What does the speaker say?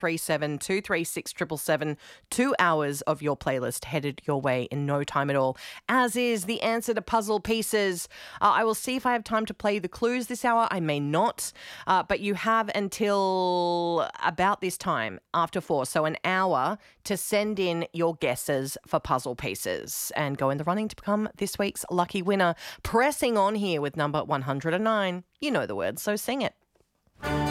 0437 2 hours of your playlist headed your way in no time at all, as is the answer to puzzle pieces. I will see if I have time to play the clues this hour. I may not, but you have until about this time, after 4, so an hour, to send in your guesses for puzzle pieces and go in the running to become this week's lucky winner. Pressing on here with number 109. You know the words, so sing it.